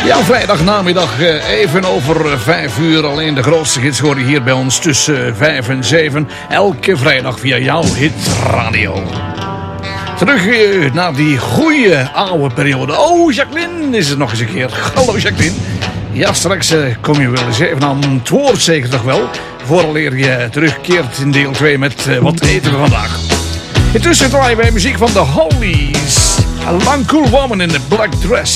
Ja, vrijdagnamiddag even over 5 uur. Alleen de grootste hits hoor je hier bij ons tussen 5 en 7. Elke vrijdag via jouw hitradio. Terug naar die goede oude periode. Oh, Jacqueline is het nog eens een keer. Hallo Jacqueline. Ja, straks kom je wel eens even aan het woord, zeker toch wel. Vooraleer je terugkeert in deel 2 met wat eten we vandaag. Intussen draaien wij muziek van de Hollies. A long cool woman in a black dress.